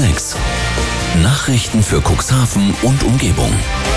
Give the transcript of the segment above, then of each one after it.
6. Nachrichten für Cuxhaven und Umgebung.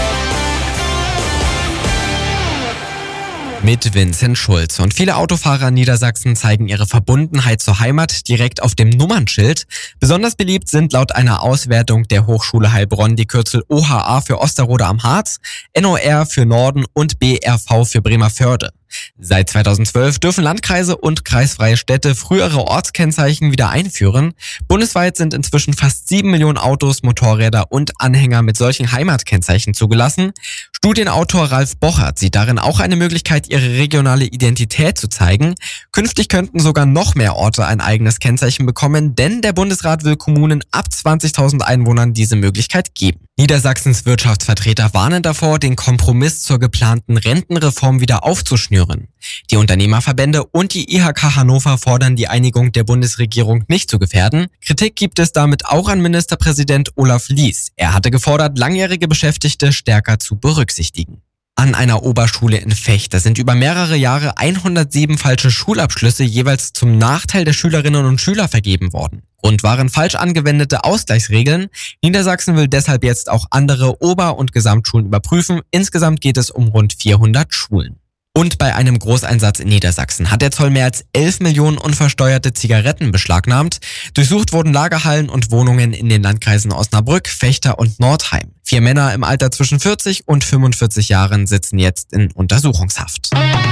Mit Vincent Schulz. Und viele Autofahrer in Niedersachsen zeigen ihre Verbundenheit zur Heimat direkt auf dem Nummernschild. Besonders beliebt sind laut einer Auswertung der Hochschule Heilbronn die Kürzel OHA für Osterode am Harz, NOR für Norden und BRV für Bremervörde. Seit 2012 dürfen Landkreise und kreisfreie Städte frühere Ortskennzeichen wieder einführen. Bundesweit sind inzwischen fast 7 Millionen Autos, Motorräder und Anhänger mit solchen Heimatkennzeichen zugelassen. Studienautor Ralf Bochert sieht darin auch eine Möglichkeit, ihre regionale Identität zu zeigen. Künftig könnten sogar noch mehr Orte ein eigenes Kennzeichen bekommen, denn der Bundesrat will Kommunen ab 20.000 Einwohnern diese Möglichkeit geben. Niedersachsens Wirtschaftsvertreter warnen davor, den Kompromiss zur geplanten Rentenreform wieder aufzuschnüren. Die Unternehmerverbände und die IHK Hannover fordern, die Einigung der Bundesregierung nicht zu gefährden. Kritik gibt es damit auch an Ministerpräsident Olaf Lies. Er hatte gefordert, langjährige Beschäftigte stärker zu berücksichtigen. An einer Oberschule in Vechta sind über mehrere Jahre 107 falsche Schulabschlüsse jeweils zum Nachteil der Schülerinnen und Schüler vergeben worden. Grund waren falsch angewendete Ausgleichsregeln. Niedersachsen will deshalb jetzt auch andere Ober- und Gesamtschulen überprüfen. Insgesamt geht es um rund 400 Schulen. Und bei einem Großeinsatz in Niedersachsen hat der Zoll mehr als 11 Millionen unversteuerte Zigaretten beschlagnahmt. Durchsucht wurden Lagerhallen und Wohnungen in den Landkreisen Osnabrück, Vechta und Nordheim. 4 Männer im Alter zwischen 40 und 45 Jahren sitzen jetzt in Untersuchungshaft.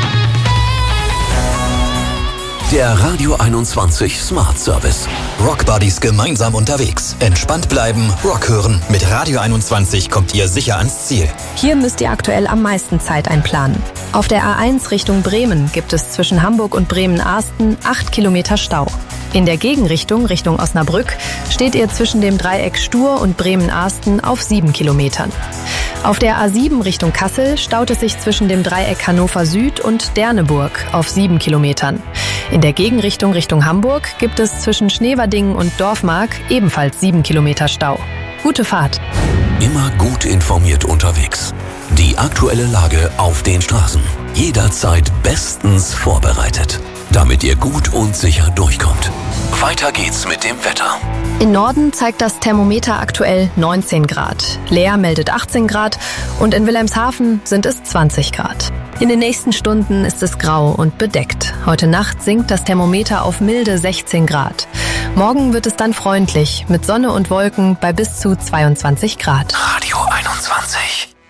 Der Radio 21 Smart Service. Rock Buddies gemeinsam unterwegs. Entspannt bleiben, Rock hören. Mit Radio 21 kommt ihr sicher ans Ziel. Hier müsst ihr aktuell am meisten Zeit einplanen. Auf der A1 Richtung Bremen gibt es zwischen Hamburg und Bremen-Arsten 8 Kilometer Stau. In der Gegenrichtung, Richtung Osnabrück, steht ihr zwischen dem Dreieck Stur und Bremen-Arsten auf 7 Kilometern. Auf der A7 Richtung Kassel staut es sich zwischen dem Dreieck Hannover Süd und Derneburg auf 7 Kilometern. In der Gegenrichtung Richtung Hamburg gibt es zwischen Schneverdingen und Dorfmark ebenfalls 7 Kilometer Stau. Gute Fahrt! Immer gut informiert unterwegs. Die aktuelle Lage auf den Straßen. Jederzeit bestens vorbereitet, damit ihr gut und sicher durchkommt. Weiter geht's mit dem Wetter. Im Norden zeigt das Thermometer aktuell 19 Grad. Leer meldet 18 Grad und in Wilhelmshaven sind es 20 Grad. In den nächsten Stunden ist es grau und bedeckt. Heute Nacht sinkt das Thermometer auf milde 16 Grad. Morgen wird es dann freundlich mit Sonne und Wolken bei bis zu 22 Grad. Radio 21.